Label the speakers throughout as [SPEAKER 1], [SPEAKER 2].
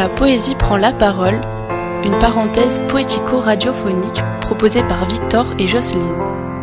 [SPEAKER 1] la poésie prend la parole, une parenthèse poético-radiophonique proposée par Victor et Jocelyne.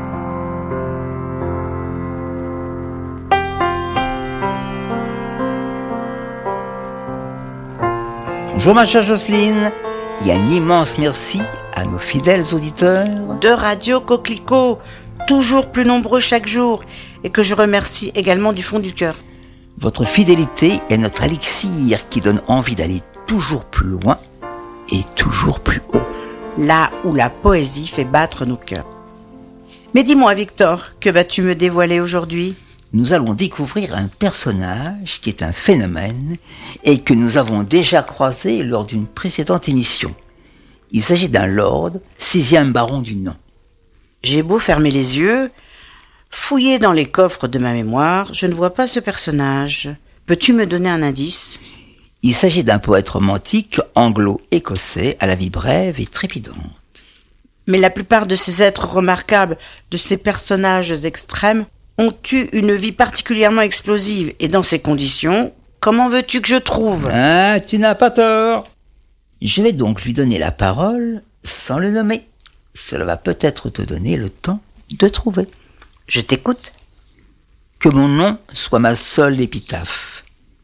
[SPEAKER 2] Bonjour ma chère Jocelyne, et un immense merci à nos fidèles auditeurs
[SPEAKER 3] de Radio Coquelicot, toujours plus nombreux chaque jour, et que je remercie également du fond du cœur.
[SPEAKER 2] Votre fidélité est notre élixir qui donne envie d'aller toujours plus loin et toujours plus haut.
[SPEAKER 3] Là où la poésie fait battre nos cœurs. Mais dis-moi Victor, que vas-tu me dévoiler aujourd'hui ?
[SPEAKER 2] Nous allons découvrir un personnage qui est un phénomène et que nous avons déjà croisé lors d'une précédente émission. Il s'agit d'un lord, 6e baron du nom.
[SPEAKER 3] J'ai beau fermer les yeux, fouiller dans les coffres de ma mémoire, je ne vois pas ce personnage. Peux-tu me donner un indice ?
[SPEAKER 2] Il s'agit d'un poète romantique anglo-écossais à la vie brève et trépidante.
[SPEAKER 3] Mais la plupart de ces êtres remarquables, de ces personnages extrêmes, ont eu une vie particulièrement explosive. Et dans ces conditions, comment veux-tu que je trouve ?
[SPEAKER 2] Ah, tu n'as pas tort. Je vais donc lui donner la parole sans le nommer. Cela va peut-être te donner le temps de trouver.
[SPEAKER 3] Je t'écoute.
[SPEAKER 2] Que mon nom soit ma seule épitaphe.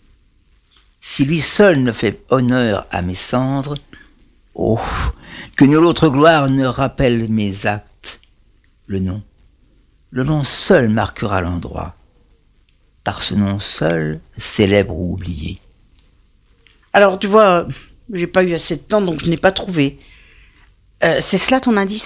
[SPEAKER 2] Si lui seul ne fait honneur à mes cendres, oh, que nulle autre gloire ne rappelle mes actes. Le nom seul marquera l'endroit. Par ce nom seul, célèbre ou oublié.
[SPEAKER 3] Alors, tu vois, j'ai pas eu assez de temps, donc je n'ai pas trouvé. C'est cela ton indice ?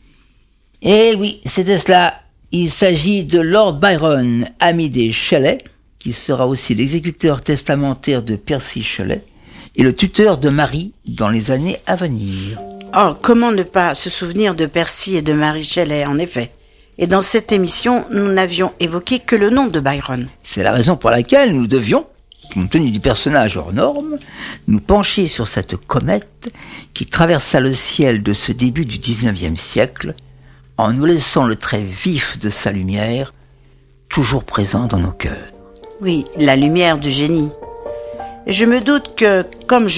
[SPEAKER 2] Eh oui, c'était cela. Il s'agit de Lord Byron, ami des Shelley, qui sera aussi l'exécuteur testamentaire de Percy Shelley et le tuteur de Marie dans les années à venir.
[SPEAKER 3] Oh, comment ne pas se souvenir de Percy et de Marie Shelley, en effet. Et dans cette émission, nous n'avions évoqué que le nom de Byron.
[SPEAKER 2] C'est la raison pour laquelle nous devions, compte tenu du personnage hors norme, nous pencher sur cette comète qui traversa le ciel de ce début du 19e siècle, en nous laissant le trait vif de sa lumière, toujours présent dans nos cœurs.
[SPEAKER 3] Oui, la lumière du génie. Et je me doute que, comme je